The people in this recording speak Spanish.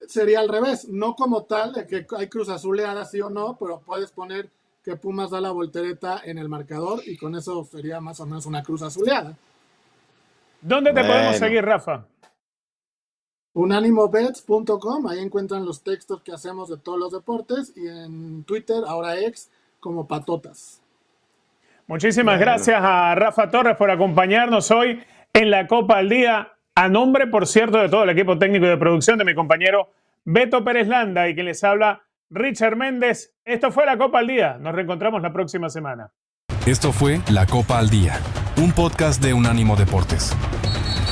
sería al revés, no como tal, de que hay cruz azuleada, sí o no, pero puedes poner que Pumas da la voltereta en el marcador y con eso sería más o menos una cruz azuleada. ¿Dónde te podemos Bueno, seguir, Rafa? Unánimobets.com, ahí encuentran los textos que hacemos de todos los deportes y en Twitter, ahora ex, como Patotas. Muchísimas bueno. gracias a Rafa Torres por acompañarnos hoy en la Copa al Día. A nombre, por cierto, de todo el equipo técnico y de producción de mi compañero Beto Pérez Landa y quien les habla, Richard Méndez. Esto fue la Copa al Día. Nos reencontramos la próxima semana. Esto fue La Copa al Día, un podcast de Unánimo Deportes.